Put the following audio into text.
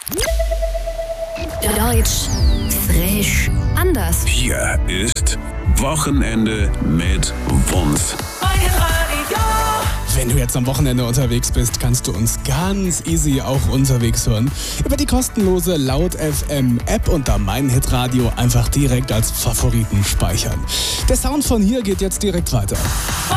Deutsch, frisch, anders. Hier ist Wochenende mit Wumms. Wenn du jetzt am Wochenende unterwegs bist, kannst du uns ganz easy auch unterwegs hören. Über die kostenlose Laut FM App unter Mein Hitradio einfach direkt als Favoriten speichern. Der Sound von hier geht jetzt direkt weiter.